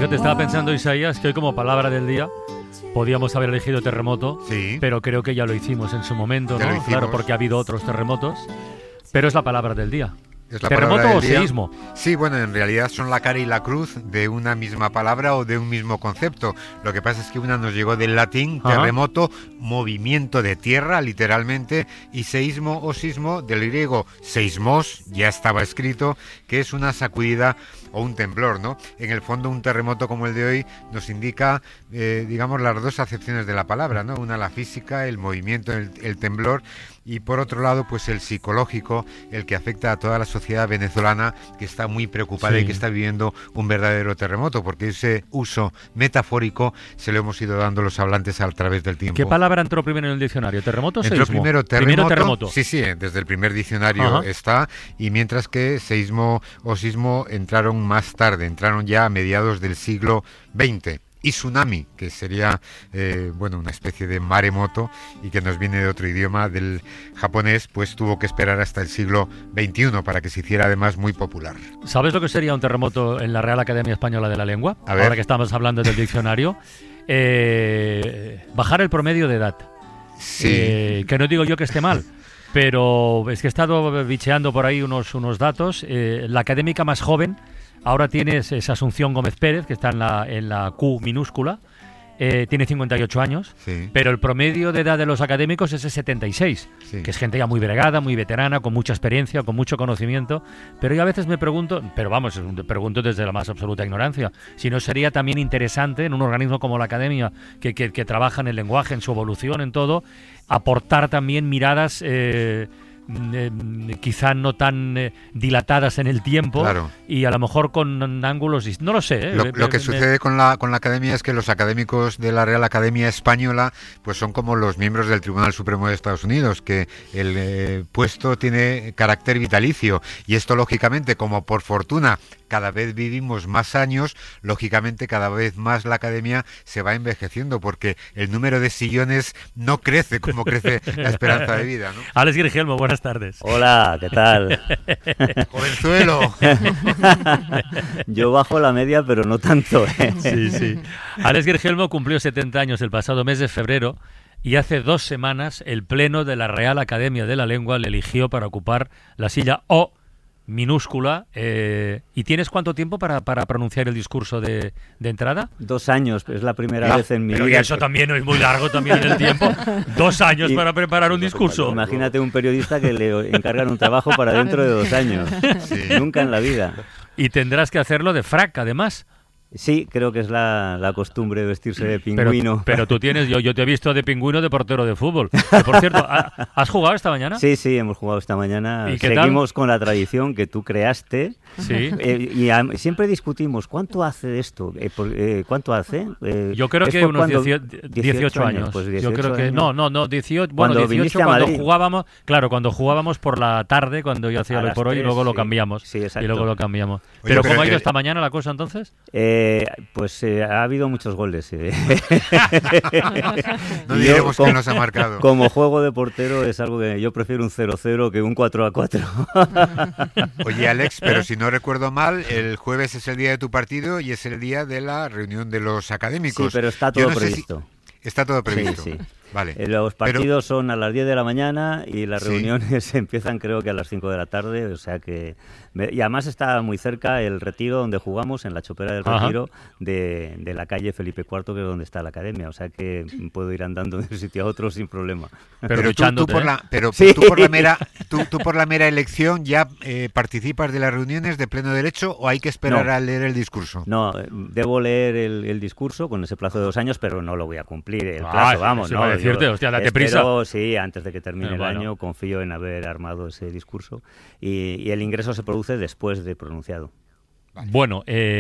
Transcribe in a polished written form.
Fíjate, estaba pensando, Isaías, que hoy como palabra del día podíamos haber elegido terremoto, Sí. pero creo que ya lo hicimos en su momento, Ya lo ¿no? hicimos. Claro, porque ha habido otros terremotos, pero es la palabra del día. Es la ¿Terremoto palabra o del día. seísmo? Sí, bueno, en realidad son la cara y la cruz de una misma palabra o de un mismo concepto. Lo que pasa es que una nos llegó del latín, Ajá. terremoto, movimiento de tierra, literalmente, y seísmo o sismo, del griego seismos, ya estaba escrito, que es una sacudida o un temblor, ¿no? En el fondo, un terremoto como el de hoy nos indica, digamos, las dos acepciones de la palabra, ¿no? Una, la física, el movimiento, el temblor, y por otro lado, pues el psicológico, el que afecta a toda la sociedad venezolana, que está muy preocupada Sí. y que está viviendo un verdadero terremoto, porque ese uso metafórico se lo hemos ido dando los hablantes a través del tiempo. ¿Qué palabra entró primero en el diccionario? ¿Terremoto o Entró seísmo? primero Primero terremoto. Sí, sí, desde el primer diccionario Ajá. está, y mientras que seísmo o sismo entraron más tarde, entraron ya a mediados del siglo XX. Y tsunami, que sería bueno, una especie de maremoto y que nos viene de otro idioma, del japonés, pues tuvo que esperar hasta el siglo XXI para que se hiciera además muy popular. ¿Sabes lo que sería un terremoto en la Real Academia Española de la Lengua? A ver. Ahora que estamos hablando del diccionario. Bajar el promedio de edad. Sí. Que no digo yo que esté mal, pero es que he estado bicheando por ahí unos datos. La académica más joven ahora es Asunción Gómez Pérez, que está en la Q minúscula. Tiene 58 años, Sí. pero el promedio de edad de los académicos es de 76, Sí. que es gente ya muy bregada, muy veterana, con mucha experiencia, con mucho conocimiento. Pero yo a veces me pregunto, pero vamos, pregunto desde la más absoluta ignorancia, si no sería también interesante en un organismo como la academia, que trabaja en el lenguaje, en su evolución, en todo, aportar también miradas quizá no tan dilatadas en el tiempo, Claro. y a lo mejor con ángulos, no lo sé. Lo que sucede con la academia es que los académicos de la Real Academia Española pues son como los miembros del Tribunal Supremo de Estados Unidos, que el puesto tiene carácter vitalicio, y esto lógicamente, como por fortuna cada vez vivimos más años, lógicamente cada vez más la academia se va envejeciendo, porque el número de sillones no crece como crece la esperanza de vida, ¿no? Alex Grigelmo, buenas tardes. Hola, ¿qué tal? ¡Jovenzuelo! Yo bajo la media, pero no tanto, ¿eh? Sí, sí. Alex Grigelmo cumplió 70 años el pasado mes de febrero, y hace 2 semanas el Pleno de la Real Academia de la Lengua le eligió para ocupar la silla O minúscula. ¿Y tienes cuánto tiempo para pronunciar el discurso de entrada? 2 años, es la primera vez en mi Pero vida. eso también no es muy largo también en el tiempo. 2 años Y- para preparar un discurso. Imagínate un periodista que le encargan un trabajo para dentro de 2 años. Sí. Nunca en la vida. Y tendrás que hacerlo de frac, además. Sí, creo que es la costumbre de vestirse de Pero, pingüino. pero tú tienes, yo te he visto de pingüino de portero de fútbol. Que, por cierto, ¿has jugado esta mañana? Sí, hemos jugado esta mañana. ¿Y qué tal? Seguimos con la tradición que tú creaste. Sí. Siempre discutimos, ¿cuánto hace de esto? ¿Cuánto hace? Yo creo ¿es que por unos cuando- 18 años. Pues Yo 18 creo que años. no, 18, Cuando bueno, 18 viniste a cuando Madrid. jugábamos, claro, cuando jugábamos por la tarde, cuando yo hacía A el hoy las por hoy, y 3, luego lo sí. cambiamos. Sí, exacto. Y luego lo cambiamos. Oye, Pero pero ¿cómo ha ido que- esta mañana la cosa entonces? Pues ha habido muchos goles. No Y diremos yo, que nos ha marcado. Como juego de portero es algo que yo prefiero un 0-0 que un 4-4. Oye, Alex, pero si no recuerdo mal, el jueves es el día de tu partido y es el día de la reunión de los académicos. Sí, pero está Yo todo no sé si- previsto. Está todo previsto. Sí. Vale. Los Pero- partidos son a las 10 de la mañana y las Sí. reuniones empiezan creo que a las 5 de la tarde, o sea que... Y además está muy cerca el Retiro donde jugamos, en la Chopera del Ajá. Retiro, de la calle Felipe IV, que es donde está la academia, o sea que puedo ir andando de un sitio a otro sin problema. Pero tú duchándote, por ¿eh? la, pero Sí. tú por la mera elección ya participas de las reuniones de pleno derecho, ¿o hay que esperar No. a leer el discurso? No, debo leer el discurso con ese plazo de 2 años, pero no lo voy a cumplir el Ah, plazo, vamos. eso iba a ¿no? decirte, Yo hostia, date espero, prisa. Sí, antes de que termine el Bueno. año, confío en haber armado ese discurso y el ingreso se produce después de pronunciado. Bueno,